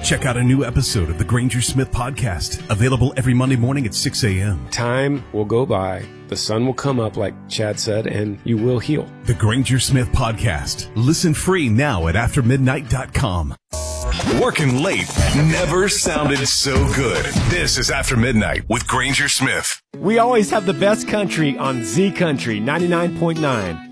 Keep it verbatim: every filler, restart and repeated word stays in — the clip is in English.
Check out a new episode of the Granger Smith Podcast, available every Monday morning at six a.m. Time will go by, the sun will come up, like Chad said, and you will heal. The Granger Smith Podcast. Listen free now at after midnight dot com. Working late never sounded so good. This is After Midnight with Granger Smith. We always have the best country on Z Country ninety-nine point nine.